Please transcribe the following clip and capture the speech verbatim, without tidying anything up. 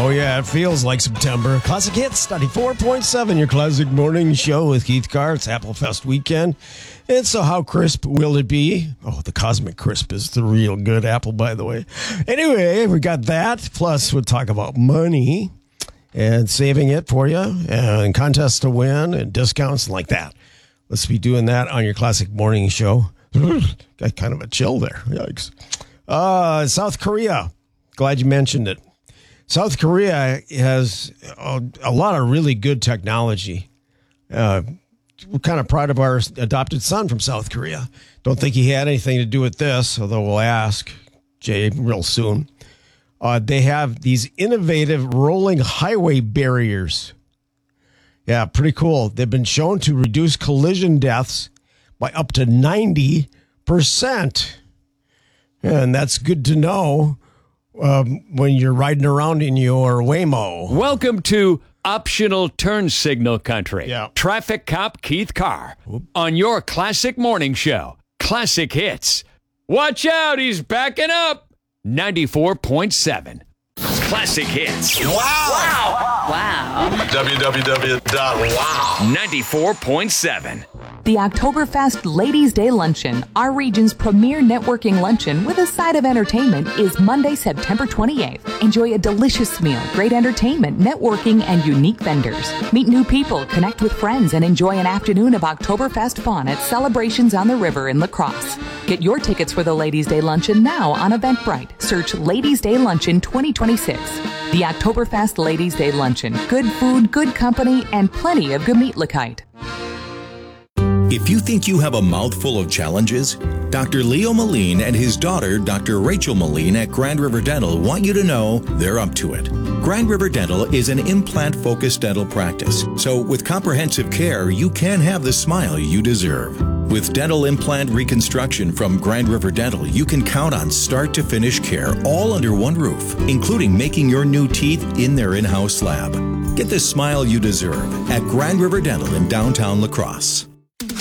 Oh, yeah, it feels like September. Classic Hits, ninety-four point seven, your classic morning show with Keith Carr. It's Apple Fest weekend. And so how crisp will it be? Oh, the Cosmic Crisp is the real good apple, by the way. Anyway, we got that. Plus, we'll talk about money and saving it for you and contests to win and discounts and like that. Let's be doing that on your classic morning show. Got kind of a chill there. Yikes. Uh, South Korea. Glad you mentioned it. South Korea has a, a lot of really good technology. Uh, we're kind of proud of our adopted son from South Korea. Don't think he had anything to do with this, although we'll ask Jay real soon. Uh, they have these innovative rolling highway barriers. Yeah, pretty cool. They've been shown to reduce collision deaths by up to ninety percent. And that's good to know um, when you're riding around in your Waymo. Welcome to Optional Turn Signal Country. Yeah. Traffic Cop Keith Carr on your classic morning show, Classic Hits. Watch out, he's backing up. ninety-four point seven. Classic Hits. Wow. Wow. Wow. w w w dot wow ninety-four point seven. The Oktoberfest Ladies' Day Luncheon, our region's premier networking luncheon with a side of entertainment, is Monday, September twenty-eighth. Enjoy a delicious meal, great entertainment, networking, and unique vendors. Meet new people, connect with friends, and enjoy an afternoon of Oktoberfest fun at Celebrations on the River in La Crosse. Get your tickets for the Ladies' Day Luncheon now on Eventbrite. Search Ladies' Day Luncheon twenty twenty-six. The Oktoberfest Ladies' Day Luncheon. Good food, good company, and plenty of Gemütlichkeit. If you think you have a mouthful of challenges, Doctor Leo Moline and his daughter, Doctor Rachel Moline at Grand River Dental want you to know they're up to it. Grand River Dental is an implant-focused dental practice, so with comprehensive care, you can have the smile you deserve. With dental implant reconstruction from Grand River Dental, you can count on start-to-finish care all under one roof, including making your new teeth in their in-house lab. Get the smile you deserve at Grand River Dental in downtown La Crosse.